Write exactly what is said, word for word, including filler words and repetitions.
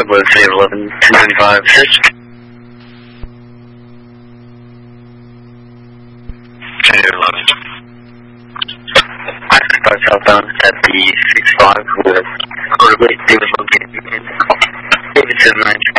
was eleven ten ninety-five. ten eleven. I start southbound at the six five with quarter weight. David located in Davidson Ranch.